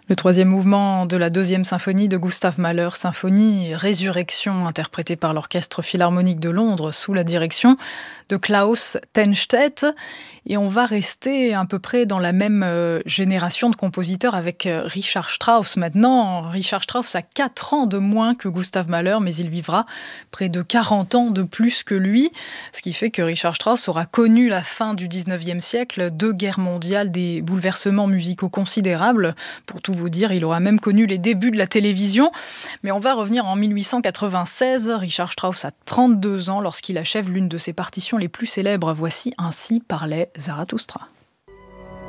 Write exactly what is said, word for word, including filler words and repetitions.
Le troisième mouvement de la deuxième symphonie de Gustav Mahler, symphonie Résurrection, interprétée par l'Orchestre Philharmonique de Londres sous la direction de Klaus Tennstedt. Et on va rester à peu près dans la même euh, génération de compositeurs avec euh, Richard Strauss maintenant. Richard Strauss a quatre ans de moins que Gustav Mahler, mais il vivra près de quarante ans de plus que lui. Ce qui fait que Richard Strauss aura connu la fin du dix-neuvième siècle, deux guerres mondiales, des bouleversements musicaux considérables. Pour tout vous dire, il aura même connu les débuts de la télévision. Mais on va revenir en mille huit cent quatre-vingt-seize. Richard Strauss a trente-deux ans lorsqu'il achève l'une de ses partitions les plus célèbres. Voici Ainsi parlait Zarathustra.